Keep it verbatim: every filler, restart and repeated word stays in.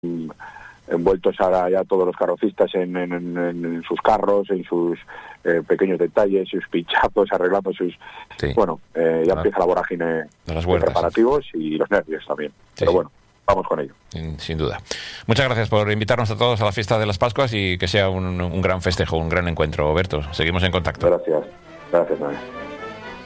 envueltos ahora ya todos los carrocistas en, en, en, en sus carros, en sus eh, pequeños detalles, sus pinchazos, arreglando sus... Sí. Bueno, eh, ya Ah. empieza la vorágine De las de vueltas. preparativos y los nervios también. Sí, Pero sí. bueno, vamos con ello. Sin, sin duda. Muchas gracias por invitarnos a todos a la fiesta de las Pascuas y que sea un, un gran festejo, un gran encuentro, Berto. Seguimos en contacto. Gracias. Gracias, Noé.